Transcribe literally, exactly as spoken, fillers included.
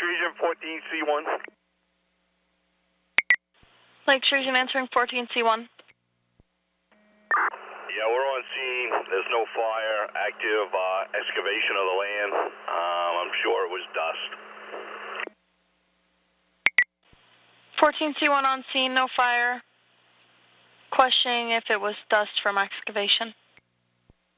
Region fourteen C one. Lakes Region answering fourteen C one. Yeah, we're on scene. There's no fire, active uh, excavation of the land. Um, I'm sure it was dust. fourteen C one on scene, no fire. Questioning if it was dust from excavation.